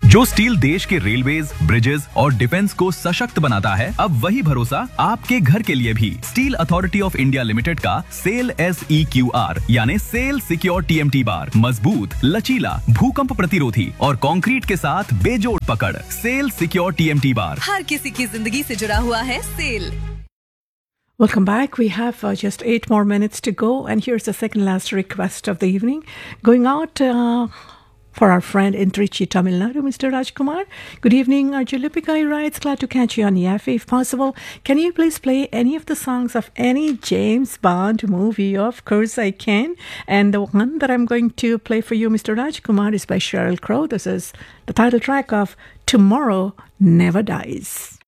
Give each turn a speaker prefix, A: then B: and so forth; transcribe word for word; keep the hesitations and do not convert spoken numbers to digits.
A: जो स्टील देश के रेलवेज, ब्रिजेस और डिफेंस को सशक्त बनाता है, अब वही भरोसा आपके घर के लिए भी। Steel authority of India limited का cell S E Q R यानी cell secure T M T bar मजबूत, लचीला, भूकंप प्रतिरोधी और कंक्रीट के साथ बेजोड़ पकड़। Cell secure T M T bar
B: हर किसी की जिंदगी से जुड़ा हुआ है cell.
C: Welcome back. We have uh, just eight more minutes to go, and here's the second last request of the evening, going out uh, for our friend in Trichy, Tamil Nadu, Mister Rajkumar. Good evening, Arjulipika writes, glad to catch you on Yafi. If possible, can you please play any of the songs of any James Bond movie? Of course I can. And the one that I'm going to play for you, Mister Rajkumar, is by Sheryl Crow. This is the title track of Tomorrow Never Dies.